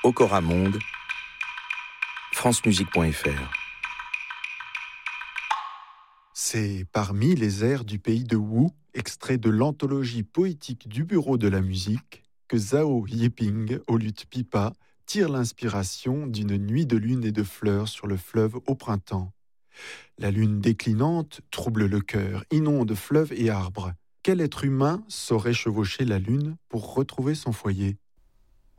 Ocoramonde, francemusique.fr. C'est parmi les airs du pays de Wu, extrait de l'anthologie poétique du Bureau de la musique, que Zhao Yiping, au luth pipa, tire l'inspiration d'une nuit de lune et de fleurs sur le fleuve au printemps. La lune déclinante trouble le cœur, inonde fleuves et arbres. Quel être humain saurait chevaucher la lune pour retrouver son foyer ?